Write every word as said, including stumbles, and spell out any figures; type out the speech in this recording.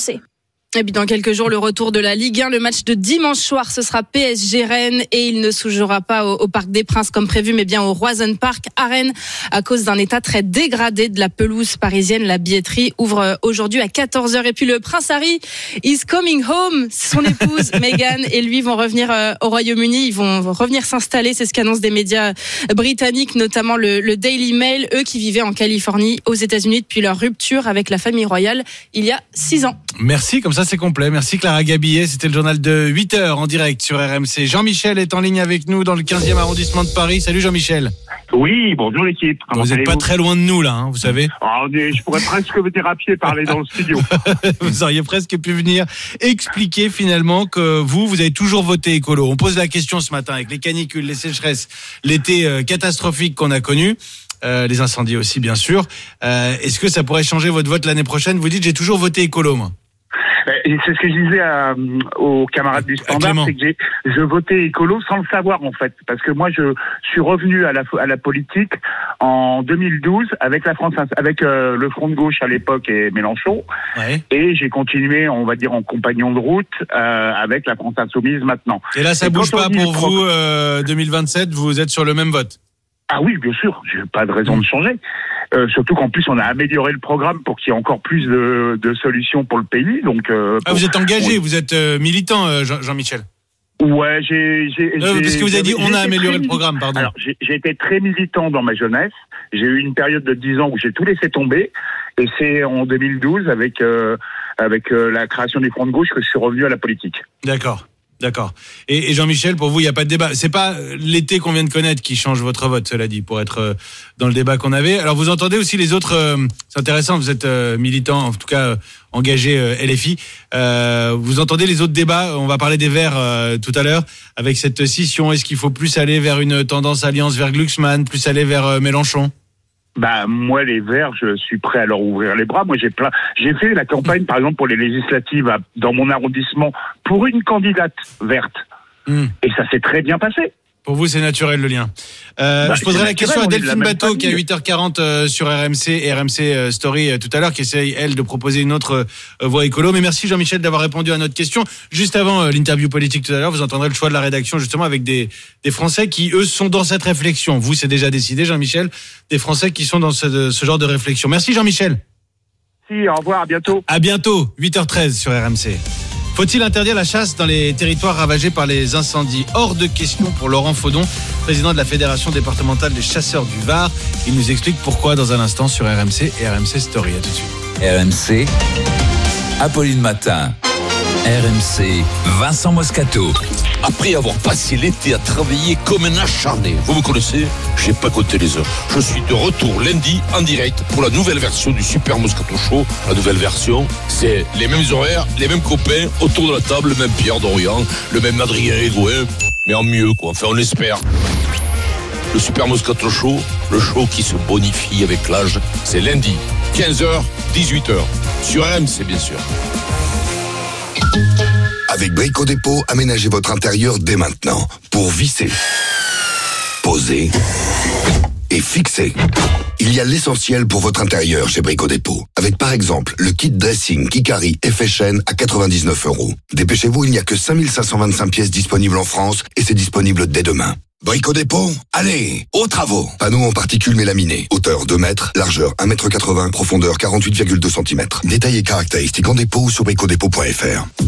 C. Et puis dans quelques jours, le retour de la Ligue un, le match de dimanche soir, ce sera P S G Rennes et il ne se jouera pas au, au Parc des Princes comme prévu, mais bien au Roison Park à Rennes à cause d'un état très dégradé de la pelouse parisienne. La billetterie ouvre aujourd'hui à quatorze heures. Et puis le prince Harry is coming home. Son épouse Meghan et lui vont revenir au Royaume-Uni. Ils vont revenir s'installer. C'est ce qu'annoncent des médias britanniques, notamment le, le Daily Mail, eux qui vivaient en Californie, aux États-Unis depuis leur rupture avec la famille royale il y a six ans. Merci, comme ça c'est complet. Merci Clara Gabillet, c'était le journal de huit heures en direct sur R M C. Jean-Michel est en ligne avec nous dans le quinzième arrondissement de Paris. Salut Jean-Michel. Oui, bonjour l'équipe. Comment vous n'êtes pas très loin de nous là, hein, vous savez. Oh, je pourrais presque vous dérapier parler dans le studio. Vous auriez presque pu venir expliquer finalement que vous, vous avez toujours voté écolo. On pose la question ce matin avec les canicules, les sécheresses, l'été euh, catastrophique qu'on a connu. Euh, les incendies aussi bien sûr. Euh, est-ce que ça pourrait changer votre vote l'année prochaine? Vous dites j'ai toujours voté écolo moi. Et c'est ce que je disais à, aux camarades du Standard, c'est que j'ai, je votais écolo sans le savoir en fait, parce que moi je suis revenu à la, à la politique en deux mille douze avec la France, avec euh, le Front de gauche à l'époque et Mélenchon, ouais. Et j'ai continué, on va dire en compagnon de route euh, avec la France insoumise maintenant. Et là ça et bouge pas pour vous pro- euh, deux mille vingt-sept, vous êtes sur le même vote? Ah oui, bien sûr, j'ai pas de raison de changer. Euh, surtout qu'en plus on a amélioré le programme pour qu'il y ait encore plus de, de solutions pour le pays. Donc euh, ah, vous êtes engagé, on... vous êtes euh, militant, euh, Jean- Jean-Michel. Ouais, j'ai. j'ai, euh, j'ai parce que vous avez dit on a amélioré le programme, pardon. Alors j'ai, j'ai été très militant dans ma jeunesse. J'ai eu une période de dix ans où j'ai tout laissé tomber, et c'est en deux mille douze avec euh, avec euh, la création du Front de gauche que je suis revenu à la politique. D'accord. D'accord. Et, et Jean-Michel, pour vous, il n'y a pas de débat. C'est pas l'été qu'on vient de connaître qui change votre vote, cela dit, pour être euh, dans le débat qu'on avait. Alors, vous entendez aussi les autres. Euh, c'est intéressant. Vous êtes euh, militant, en tout cas euh, engagé euh, L F I. Euh, vous entendez les autres débats. On va parler des Verts euh, tout à l'heure avec cette scission. Est-ce qu'il faut plus aller vers une tendance alliance vers Glucksmann, plus aller vers euh, Mélenchon? Bah moi les Verts, je suis prêt à leur ouvrir les bras. Moi j'ai plein, j'ai fait la campagne par exemple pour les législatives à, dans mon arrondissement pour une candidate verte, mmh. Et ça s'est très bien passé. Pour vous, c'est naturel le lien. Euh, bah, je poserai la question à Delphine Bateau qui est à huit heures quarante euh, sur R M C et R M C euh, Story euh, tout à l'heure, qui essaye, elle, de proposer une autre euh, voie écolo. Mais merci Jean-Michel d'avoir répondu à notre question. Juste avant euh, l'interview politique tout à l'heure, vous entendrez le choix de la rédaction justement avec des, des Français qui, eux, sont dans cette réflexion. Vous, c'est déjà décidé, Jean-Michel, des Français qui sont dans ce, ce genre de réflexion. Merci Jean-Michel. Si, au revoir, à bientôt. À bientôt, huit heures treize sur R M C. Faut-il interdire la chasse dans les territoires ravagés par les incendies? Hors de question pour Laurent Faudon, président de la Fédération départementale des chasseurs du Var. Il nous explique pourquoi dans un instant sur R M C et R M C Story. À tout de suite. R M C, Apolline Matin. R M C, Vincent Moscato. Après avoir passé l'été à travailler comme un acharné, vous me connaissez, j'ai pas compté les heures. Je suis de retour lundi en direct pour la nouvelle version du Super Moscato Show. La nouvelle version, c'est les mêmes horaires, les mêmes copains, autour de la table, le même Pierre Dorian, le même Adrien Edouin, mais en mieux quoi, enfin on espère. Le Super Moscato Show, le show qui se bonifie avec l'âge, c'est lundi, quinze heures, dix-huit heures, sur R M C bien sûr. Avec Brico Dépôt, aménagez votre intérieur dès maintenant pour visser, poser et fixer. Il y a l'essentiel pour votre intérieur chez Brico Dépôt. Avec par exemple le kit dressing Kikari effet chaîne à quatre-vingt-dix-neuf euros. Dépêchez-vous, il n'y a que cinq mille cinq cent vingt-cinq pièces disponibles en France et c'est disponible dès demain. Brico Dépôt, allez, aux travaux. Panneaux en particules mélaminées. Hauteur deux mètres, largeur un mètre quatre-vingts, profondeur quarante-huit virgule deux centimètres. Détails et caractéristiques en dépôt ou sur brico dépôt point f r.